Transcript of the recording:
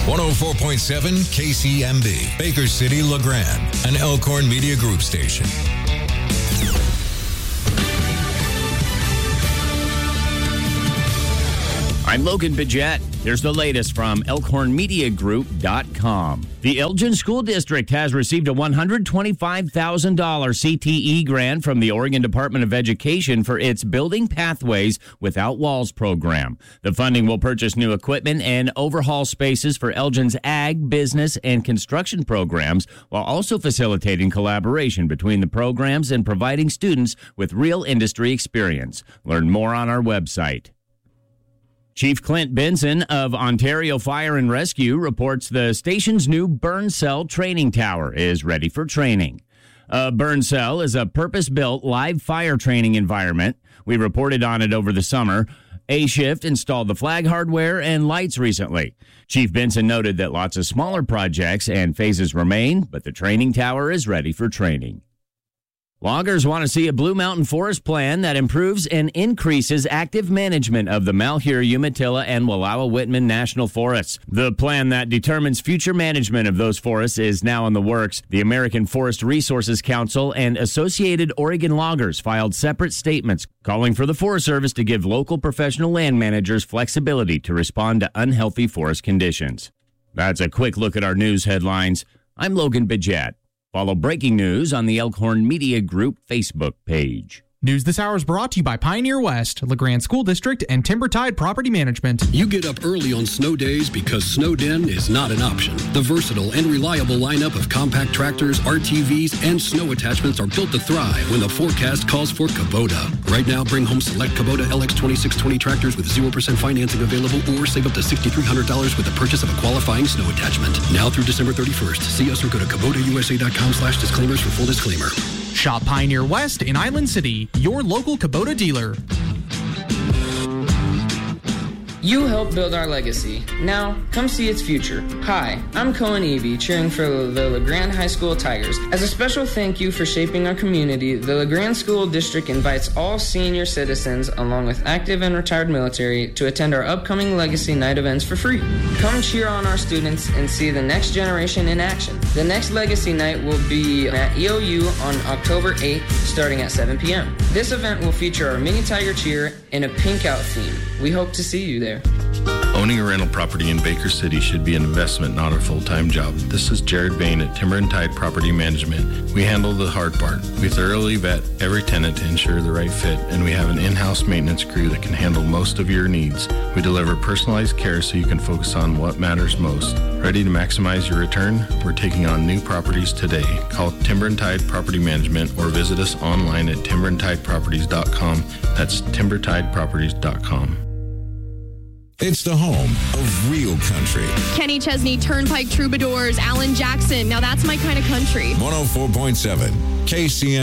104.7 KCMB, Baker City, LeGrand, an Elkhorn Media Group station. I'm Logan Bidget. Here's the latest from ElkhornMediaGroup.com. The Elgin School District has received a $125,000 CTE grant from the Oregon Department of Education for its Building Pathways Without Walls program. The funding will purchase new equipment and overhaul spaces for Elgin's ag, business, and construction programs, while also facilitating collaboration between the programs and providing students with real industry experience. Learn more on our website. Chief Clint Benson of Ontario Fire and Rescue reports the station's new burn cell training tower is ready for training. A burn cell is a purpose-built live fire training environment. We reported on it over the summer. A-Shift installed the flag hardware and lights recently. Chief Benson noted that lots of smaller projects and phases remain, but the training tower is ready for training. Loggers want to see a Blue Mountain Forest plan that improves and increases active management of the Malheur, Umatilla, and Wallowa-Whitman National Forests. The plan that determines future management of those forests is now in the works. The American Forest Resources Council and Associated Oregon Loggers filed separate statements calling for the Forest Service to give local professional land managers flexibility to respond to unhealthy forest conditions. That's a quick look at our news headlines. I'm Logan Bidget. Follow breaking news on the Elkhorn Media Group Facebook page. News this hour is brought to you by Pioneer West, LeGrand School District, and TimberTide Property Management. You get up early on snow days because snow den is not an option. The versatile and reliable lineup of compact tractors, RTVs, and snow attachments are built to thrive when the forecast calls for Kubota. Right now, bring home select Kubota LX2620 tractors with 0% financing available, or save up to $6,300 with the purchase of a qualifying snow attachment. Now through December 31st. See us or go to KubotaUSA.com/disclaimers for full disclaimer. Shop Pioneer West in Island City, your local Kubota dealer. You helped build our legacy. Now, come see its future. Hi, I'm Cohen Evie, cheering for the LeGrand High School Tigers. As a special thank you for shaping our community, the LeGrand School District invites all senior citizens, along with active and retired military, to attend our upcoming Legacy Night events for free. Come cheer on our students and see the next generation in action. The next Legacy Night will be at EOU on October 8th, starting at 7 p.m. This event will feature our mini Tiger cheer in a pink out theme. We hope to see you there. Owning a rental property in Baker City should be an investment, not a full-time job. This is Jared Bain at Timber and Tide Property Management. We handle the hard part. We thoroughly vet every tenant to ensure the right fit, and we have an in-house maintenance crew that can handle most of your needs. We deliver personalized care so you can focus on what matters most. Ready to maximize your return? We're taking on new properties today. Call Timber and Tide Property Management or visit us online at timberandtideproperties.com. That's timbertideproperties.com. It's the home of real country. Kenny Chesney, Turnpike Troubadours, Alan Jackson. Now that's my kind of country. 104.7 KCM.